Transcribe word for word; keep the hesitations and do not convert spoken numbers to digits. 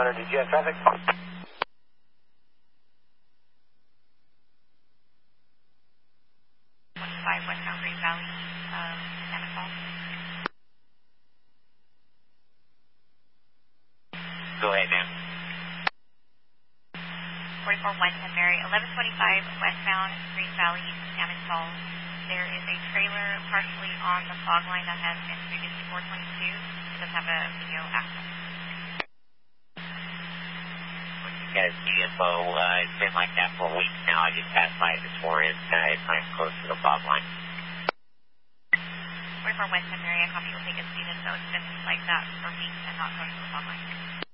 Center, D J traffic. twenty-five westbound Green Valley, uh, Salmon Falls. Go ahead, ma'am. forty-four one ten Mary, eleven twenty-five westbound Green Valley, Salmon Falls. There is a trailer partially on the fog line that has been previously four twenty-two. It does have a video access. Guys, D F O, uh, it's been like that for weeks now. I just passed by the Torrance. Uh, it's not close to the fog line. forty-four one ten Mary, a copy will take a seat, so it's been like that for weeks and not close to the fog line.